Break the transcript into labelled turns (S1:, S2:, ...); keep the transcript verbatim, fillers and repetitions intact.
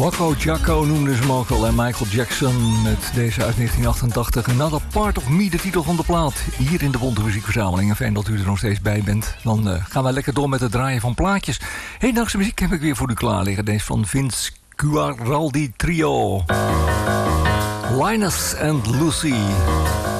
S1: Wacko Jacko noemden ze hem ook al en Michael Jackson met deze uit negentien achtentachtig. Another Part of Me, de titel van de plaat. Hier in de Bonte Muziekverzameling. En fijn dat u er nog steeds bij bent. Dan uh, gaan wij lekker door met het draaien van plaatjes. Hedendaagse muziek heb ik weer voor u klaar liggen. Deze van Vince Guaraldi Trio. Linus and Lucy.